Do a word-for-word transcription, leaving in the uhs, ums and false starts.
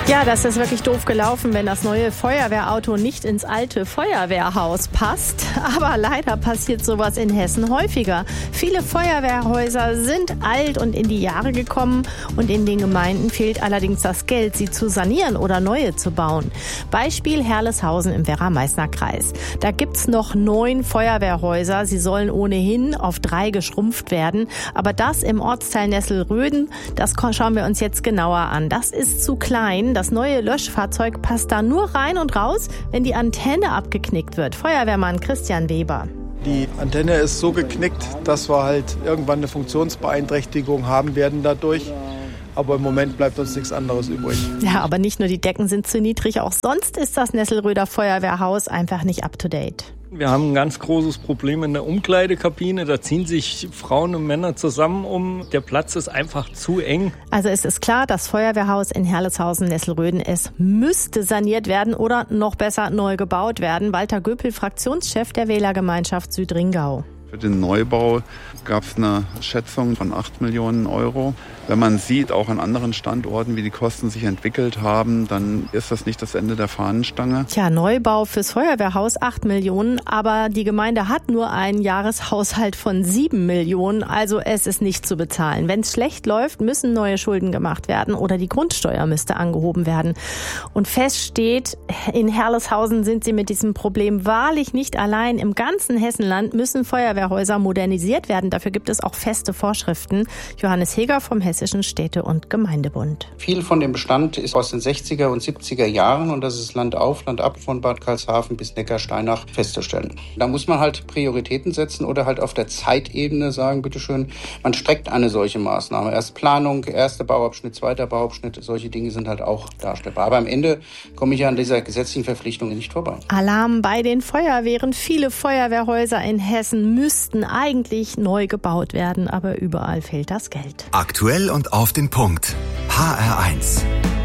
Ja, das ist wirklich doof gelaufen, wenn das neue Feuerwehrauto nicht ins alte Feuerwehrhaus passt. Aber leider passiert sowas in Hessen häufiger. Viele Feuerwehrhäuser sind alt und in die Jahre gekommen und in den Gemeinden fehlt allerdings das Geld, sie zu sanieren oder neue zu bauen. Beispiel Herleshausen im Werra-Meißner Kreis. Da gibt's noch neun Feuerwehrhäuser. Sie sollen ohnehin auf drei geschrumpft werden. Aber das im Ortsteil Nesselröden, das schauen wir uns jetzt genauer an. Das ist zu klein. Das neue Löschfahrzeug passt da nur rein und raus, wenn die Antenne abgeknickt wird. Feuerwehrmann Christian Weber. Die Antenne ist so geknickt, dass wir halt irgendwann eine Funktionsbeeinträchtigung haben werden dadurch. Aber im Moment bleibt uns nichts anderes übrig. Ja, aber nicht nur die Decken sind zu niedrig, auch sonst ist das Nesselröder Feuerwehrhaus einfach nicht up to date. Wir haben ein ganz großes Problem in der Umkleidekabine. Da ziehen sich Frauen und Männer zusammen um. Der Platz ist einfach zu eng. Also es ist klar, das Feuerwehrhaus in Herleshausen-Nesselröden, es müsste saniert werden oder noch besser neu gebaut werden. Walter Göpel, Fraktionschef der Wählergemeinschaft Südringau. Für den Neubau gab es eine Schätzung von acht Millionen Euro. Wenn man sieht, auch an anderen Standorten, wie die Kosten sich entwickelt haben, dann ist das nicht das Ende der Fahnenstange. Tja, Neubau fürs Feuerwehrhaus acht Millionen, aber die Gemeinde hat nur einen Jahreshaushalt von sieben Millionen, also es ist nicht zu bezahlen. Wenn es schlecht läuft, müssen neue Schulden gemacht werden oder die Grundsteuer müsste angehoben werden. Und fest steht, in Herleshausen sind sie mit diesem Problem wahrlich nicht allein. Im ganzen Hessenland müssen Feuerwehrhäuser modernisiert werden. Dafür gibt es auch feste Vorschriften. Johannes Heger vom Hessischen Städte- und Gemeindebund. Viel von dem Bestand ist aus den sechziger und siebziger Jahren und das ist Land auf, Land ab von Bad Karlshafen bis Neckarsteinach festzustellen. Da muss man halt Prioritäten setzen oder halt auf der Zeitebene sagen, bitteschön, man streckt eine solche Maßnahme. Erst Planung, erster Bauabschnitt, zweiter Bauabschnitt, solche Dinge sind halt auch darstellbar. Aber am Ende komme ich ja an dieser gesetzlichen Verpflichtung nicht vorbei. Alarm bei den Feuerwehren. Viele Feuerwehrhäuser in Hessen müssten eigentlich neu gebaut werden, aber überall fehlt das Geld. Aktuell und auf den Punkt. H R eins.